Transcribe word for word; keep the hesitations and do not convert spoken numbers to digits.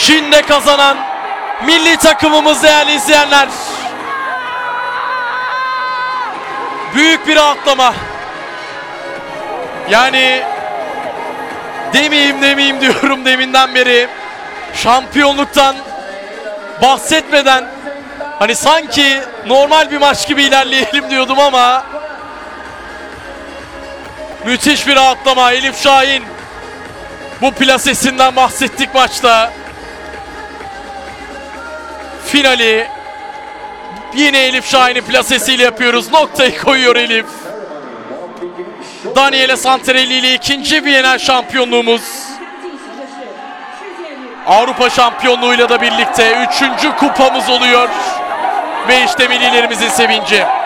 Çin'de kazanan milli takımımız değerli izleyenler. Büyük bir rahatlama. Yani demeyeyim demeyeyim diyorum deminden beri. Şampiyonluktan bahsetmeden hani sanki normal bir maç gibi ilerleyelim diyordum ama müthiş bir rahatlama. Elif Şahin bu plasesinden bahsettik maçta. Finali yine Elif Şahin'in plasesiyle yapıyoruz. Noktayı koyuyor Elif. Daniele Santarelli ile ikinci Viyana şampiyonluğumuz. Avrupa şampiyonluğuyla da birlikte üçüncü kupamız oluyor. Ve işte millilerimizin sevinci.